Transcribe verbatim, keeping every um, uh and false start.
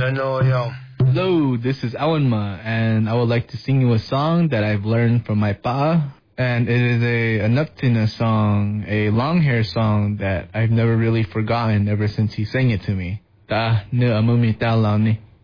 Hello, yo. Hello, this is Awanma, and I would like to sing you a song that I've learned from my pa. And it is a, a Nuptina song, a long hair song that I've never really forgotten ever since he sang it to me. Ta ne amumi ta lao ni.